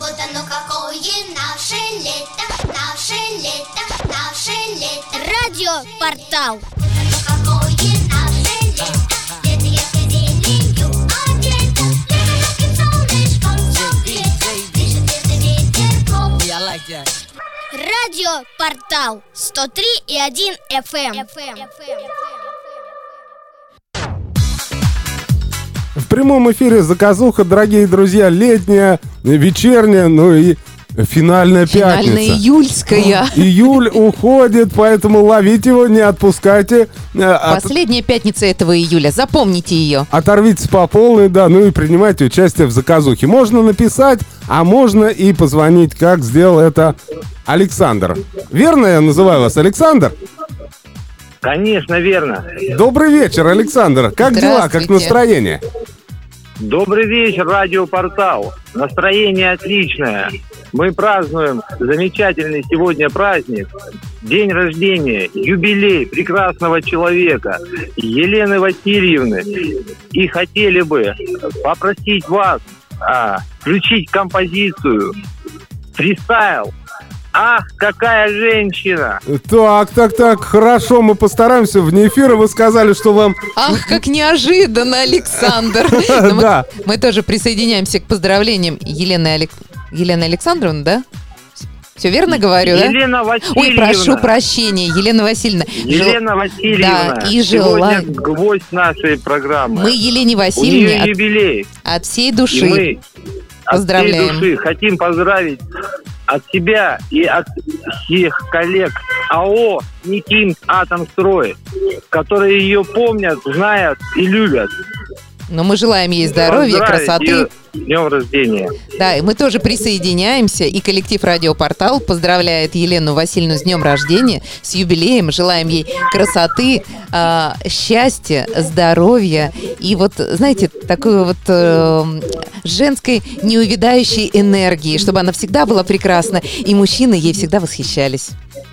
Вот оно какое наше лето, наше лето, наше лето. Радиопортал. Вот оно какое наше лето. Лето ярко зеленью одето. Лето ярким солнышком согрето. Дышит лето ветерком. Радиопортал 103,1 FM. В прямом эфире заказуха, дорогие друзья, летняя, вечерняя, ну и финальная пятница. Финальная июльская. Июль уходит, поэтому ловите его, не отпускайте. Последняя пятница этого июля. Запомните ее. Оторвитесь по полной, да, ну и принимайте участие в заказухе. Можно написать, а можно и позвонить, как сделал это Александр. Верно я называю вас, Александр? Конечно, верно. Добрый вечер, Александр. Как дела, как настроение? Добрый вечер, радиопортал. Настроение отличное. Мы празднуем замечательный сегодня праздник. День рождения, юбилей прекрасного человека Елены Васильевны. И хотели бы попросить вас включить композицию «Фристайл». Ах, какая женщина! Так, хорошо, мы постараемся. Вне эфира вы сказали, что вам... Ах, как неожиданно, Александр! Да. Мы тоже присоединяемся к поздравлениям Елены Александровны, да? Все верно говорю, да? Елена Васильевна. Ой, прошу прощения, Елена Васильевна. Елена Васильевна. Да, и сегодня гвоздь нашей программы. Мы Елене У Васильевне нее юбилей. от всей И души мы поздравляем. от всей души хотим поздравить от себя и от всех коллег АО «Никимс Атомстрой», которые ее помнят, знают и любят. Но мы желаем ей здоровья, Поздравить красоты. ее с днем рождения. Да, и мы тоже присоединяемся, и коллектив «Радиопортал» поздравляет Елену Васильевну с днем рождения, с юбилеем, желаем ей красоты, счастья, здоровья и вот, знаете, такой вот женской неувядающей энергии, чтобы она всегда была прекрасна, и мужчины ей всегда восхищались.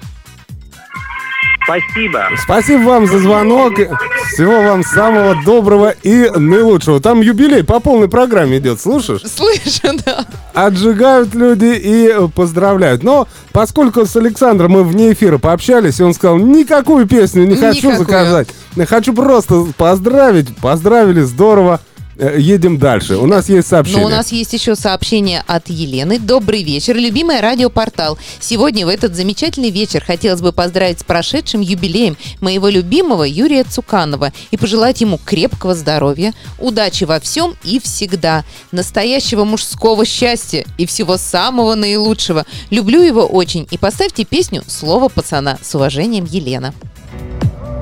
Спасибо. Спасибо вам за звонок. Всего вам самого доброго и наилучшего. Там юбилей по полной программе идет, слушаешь? Слышу, да. Отжигают люди и поздравляют. Но поскольку с Александром мы вне эфира пообщались, и он сказал, никакую песню не хочу заказать. Хочу просто поздравить. Поздравили, здорово. Едем дальше. У нас есть сообщение. Но у нас есть еще сообщение от Елены. Добрый вечер, любимый радиопортал. Сегодня в этот замечательный вечер хотелось бы поздравить с прошедшим юбилеем моего любимого Юрия Цуканова и пожелать ему крепкого здоровья, удачи во всем и всегда, настоящего мужского счастья и всего самого наилучшего. Люблю его очень. И поставьте песню «Слово пацана». С уважением, Елена.